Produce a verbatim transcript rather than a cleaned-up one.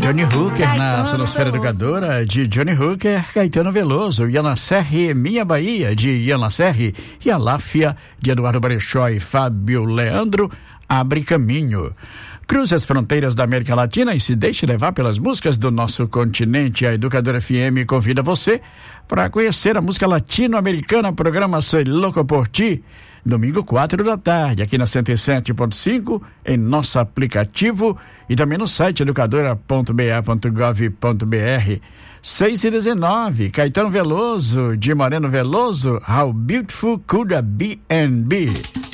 Johnny Hooker na Sonosfera Educadora, de Johnny Hooker, Caetano Veloso, Iana Serri, Minha Bahia, de Iana Serri, e a Láfia, de Eduardo Brechó e Fábio Leandro, Abre Caminho. Cruze as fronteiras da América Latina e se deixe levar pelas músicas do nosso continente. A Educadora F M convida você para conhecer a música latino-americana, programa Soy Louco por Ti, domingo quatro da tarde, aqui na cento e sete ponto cinco, em nosso aplicativo e também no site educadora ponto b a ponto gov ponto b r. seis e dezenove, Caetano Veloso, de Moreno Veloso, How Beautiful Could a B and B.